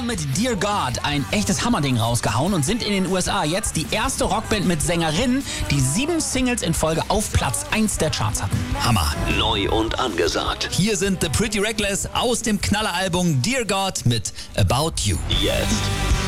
mit Dear God ein echtes Hammerding rausgehauen und sind in den USA jetzt die erste Rockband mit Sängerin, die 7 Singles in Folge auf Platz 1 der Charts hatten. Hammer. Neu und angesagt. Hier sind The Pretty Reckless aus dem Knalleralbum Dear God mit About You. Jetzt.